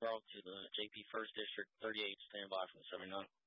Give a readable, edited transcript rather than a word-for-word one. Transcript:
Carl to the JP First District 38. Stand by from the 79.